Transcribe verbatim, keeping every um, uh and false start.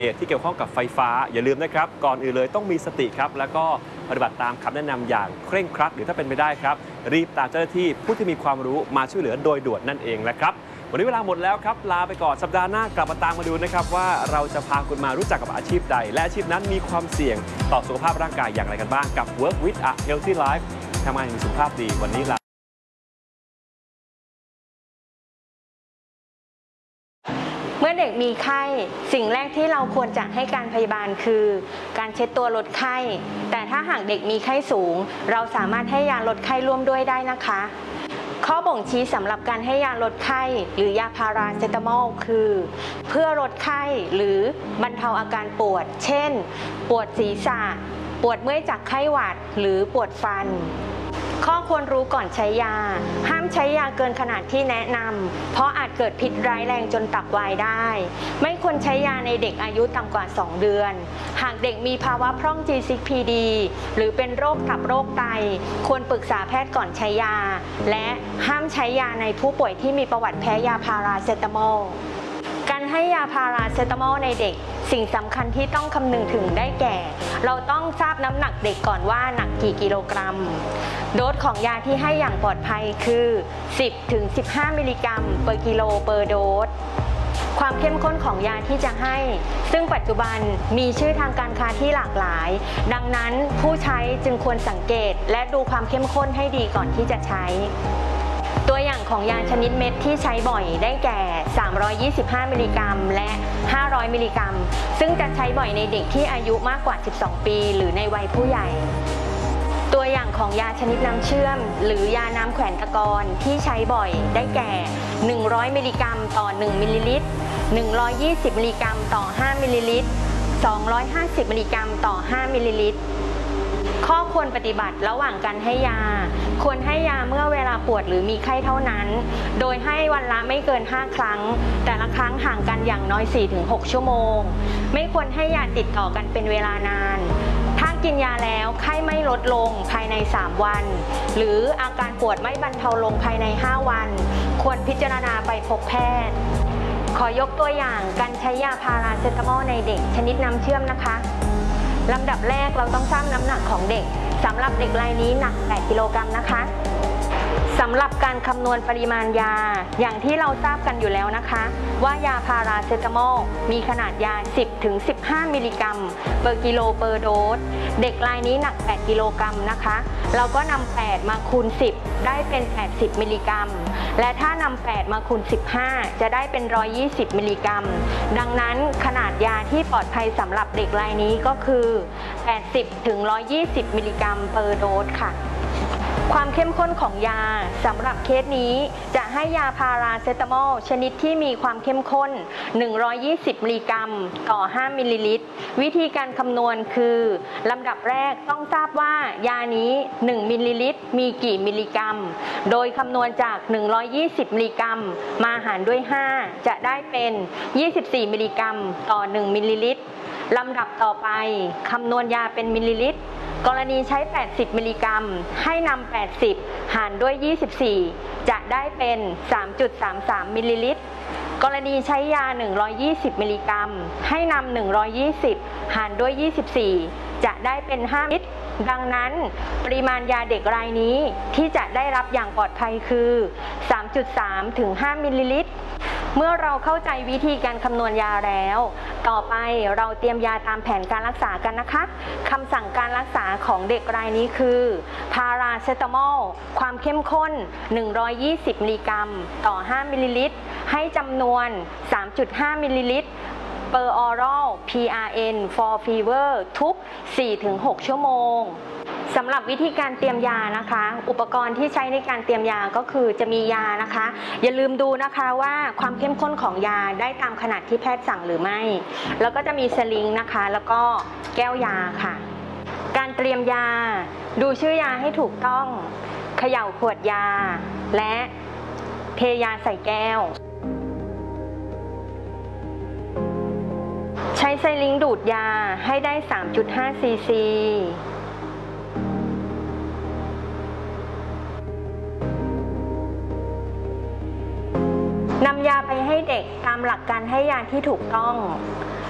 เหตุที่เกี่ยวข้องกับไฟฟ้าอย่าลืมนะครับก่อนอื่นเลยต้องมีสติครับแล้วก็ปฏิบัติตามคำแนะนำอย่างเคร่งครัดหรือถ้าเป็นไปได้ครับรีบตามเจ้าหน้าที่ผู้ที่มีความรู้มาช่วยเหลือโดยด่วนนั่นเองนะครับวันนี้เวลาหมดแล้วครับลาไปก่อนสัปดาห์หน้ากลับมาตามมาดูนะครับว่าเราจะพาคุณมารู้จักกับอาชีพใดและอาชีพนั้นมีความเสี่ยงต่อสุขภาพร่างกายอย่างไรกันบ้างกับ Work with a Healthy Life ทำงานอย่างมีสุขภาพดีวันนี้ลาเมื่อเด็กมีไข้สิ่งแรกที่เราควรจะให้การพยาบาลคือการเช็ดตัวลดไข้แต่ถ้าหากเด็กมีไข้สูงเราสามารถให้ยาลดไข้ร่วมด้วยได้นะคะข้อบ่งชี้สำหรับการให้ยาลดไข้หรือยาพาราเซตามอลคือเพื่อลดไข้หรือบรรเทาอาการปวดเช่นปวดศีรษะปวดเมื่อยจากไข้หวัดหรือปวดฟันข้อควรรู้ก่อนใช้ยาห้ามใช้ยาเกินขนาดที่แนะนำเพราะอาจเกิดพิษร้ายแรงจนตับวายได้ไม่ควรใช้ยาในเด็กอายุต่ำกว่าสองเดือนหากเด็กมีภาวะพร่อง จี ซิกซ์ พี ดี หรือเป็นโรคตับโรคไตควรปรึกษาแพทย์ก่อนใช้ยาและห้ามใช้ยาในผู้ป่วยที่มีประวัติแพ้ยาพาราเซตามอลการให้ยาพาราเซตามอลในเด็กสิ่งสำคัญที่ต้องคำนึงถึงได้แก่เราต้องทราบน้ำหนักเด็กก่อนว่าหนักกี่กิโลกรัมโดสของยาที่ให้อย่างปลอดภัยคือ สิบถึงสิบห้า มิลลิกรัมเปอร์กิโลเปอร์โดสความเข้มข้นของยาที่จะให้ซึ่งปัจจุบันมีชื่อทางการค้าที่หลากหลายดังนั้นผู้ใช้จึงควรสังเกตและดูความเข้มข้นให้ดีก่อนที่จะใช้ตัวอย่างของยาชนิดเม็ดที่ใช้บ่อยได้แก่สามร้อยยี่สิบห้ามิลลิกรัมและห้าร้อยมิลลิกรัมซึ่งจะใช้บ่อยในเด็กที่อายุมากกว่าสิบสองปีหรือในวัยผู้ใหญ่ตัวอย่างของยาชนิดน้ำเชื่อมหรือยาน้ำแขวนตะกอนที่ใช้บ่อยได้แก่หนึ่งร้อยมิลลิกรัมต่อหนึ่งมิลลิลิตรหนึ่งร้อยยี่สิบมิลลิกรัมต่อห้ามิลลิลิตรสองร้อยห้าสิบมิลลิกรัมต่อห้ามิลลิลิตรข้อควรปฏิบัติระหว่างการให้ยาควรให้ยาเมื่อเวลาปวดหรือมีไข้เท่านั้นโดยให้วันละไม่เกินห้าครั้งแต่ละครั้งห่างกันอย่างน้อย สี่ถึงหก ชั่วโมงไม่ควรให้ยาติดต่อกันเป็นเวลานานถ้ากินยาแล้วไข้ไม่ลดลงภายในสามวันหรืออาการปวดไม่บรรเทาลงภายในห้าวันควรพิจารณาไปพบแพทย์ขอยกตัวอย่างการใช้ยาพาราเซตามอลในเด็กชนิดน้ำเชื่อมนะคะลำดับแรกเราต้องทราบน้ำหนักของเด็กสำหรับเด็กรายนี้หนักแปดกิโลกรัมนะคะสำหรับการคำนวณปริมาณยาอย่างที่เราทราบกันอยู่แล้วนะคะว่ายาพาราเซตามอลมีขนาดยา สิบถึงสิบห้า มิลลิกรัมเปอร์กิโลเปอร์โดสเด็กรายนี้หนักแปดกิโลกรัมนะคะเราก็นำแปดมาคูณสิบได้เป็นแปดสิบมิลลิกรัมและถ้านำแปดมาคูณสิบห้าจะได้เป็นหนึ่งร้อยยี่สิบมิลลิกรัมดังนั้นขนาดยาที่ปลอดภัยสำหรับเด็กรายนี้ก็คือแปดสิบถึงหนึ่งร้อยยี่สิบมิลลิกรัมเปอร์โดสค่ะความเข้มข้นของยาสำหรับเคสนี้จะให้ยาพาราเซตามอลชนิดที่มีความเข้มข้นหนึ่งร้อยยี่สิบมิลลิกรัมต่อห้ามิลลิลิตรวิธีการคำนวณคือลำดับแรกต้องทราบว่ายานี้หนึ่งมิลลิลิตรมีกี่มิลลิกรัมโดยคำนวณจากหนึ่งร้อยยี่สิบมิลลิกรัมมาหารด้วยห้าจะได้เป็นยี่สิบสี่มิลลิกรัมต่อหนึ่งมิลลิลิตรลำดับต่อไปคำนวณยาเป็นมิลลิลิตรกรณีใช้แปดสิบมิลลิกรัมให้นำแปดสิบหารด้วยยี่สิบสี่จะได้เป็น สามจุดสามสาม มิลลิลิตรกรณีใช้ยาหนึ่งร้อยยี่สิบมิลลิกรัมให้นำหนึ่งร้อยยี่สิบหารด้วยยี่สิบสี่จะได้เป็นห้ามิลลิลิตรดังนั้นปริมาณยาเด็กรายนี้ที่จะได้รับอย่างปลอดภัยคือ สามจุดสาม ถึง ห้า มิลลิลิตรเมื่อเราเข้าใจวิธีการคำนวณยาแล้วต่อไปเราเตรียมยาตามแผนการรักษากันนะคะคำสั่งการรักษาของเด็กรายนี้คือพาราเซตามอลความเข้มข้นหนึ่งร้อยยี่สิบมิลลิกรัมต่อห้ามิลลิลิตรให้จำนวน สามจุดห้า มิลลิลิตรper oral พี อาร์ เอ็น for fever ทุก สี่ถึงหก ชั่วโมงสำหรับวิธีการเตรียมยานะคะอุปกรณ์ที่ใช้ในการเตรียมยาก็คือจะมียานะคะอย่าลืมดูนะคะว่าความเข้มข้นของยาได้ตามขนาดที่แพทย์สั่งหรือไม่แล้วก็จะมีสลิงนะคะแล้วก็แก้วยาค่ะการเตรียมยาดูชื่อยาให้ถูกต้องเขย่าขวดยาและเทยาใส่แก้วใช้ไซลิงดูดยาให้ได้ สามจุดห้า ซีซีนำยาไปให้เด็กตามหลักการให้ยาที่ถูกต้อง